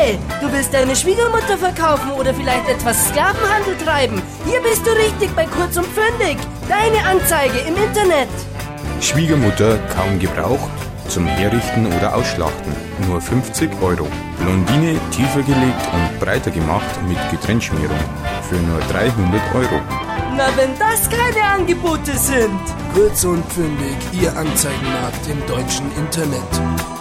Hey, du willst deine Schwiegermutter verkaufen oder vielleicht etwas Sklavenhandel treiben? Hier bist du richtig bei Kurz und Fündig. Deine Anzeige im Internet. Schwiegermutter kaum gebraucht, zum Herrichten oder Ausschlachten. Nur 50 €. Blondine tiefer gelegt und breiter gemacht mit Getrenntschmierung. Für nur 300 €. Na, wenn das keine Angebote sind. Kurz und Fündig, Ihr Anzeigenmarkt im deutschen Internet.